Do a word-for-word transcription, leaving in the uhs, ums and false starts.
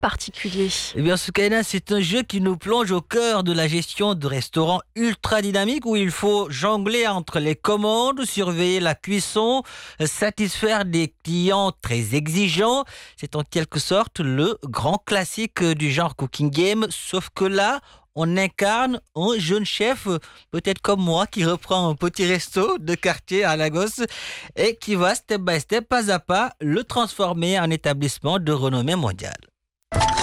particulier? Eh bien, Soukaina, c'est un jeu qui nous plonge au cœur de la gestion de restaurants ultra dynamiques où il faut jongler entre les commandes, surveiller la cuisson, satisfaire des clients très exigeants. C'est en quelque sorte le grand classique du genre cooking game, sauf que là, on incarne un jeune chef, peut-être comme moi, qui reprend un petit resto de quartier à Lagos et qui va step by step, pas à pas, le transformer en établissement de renommée mondiale.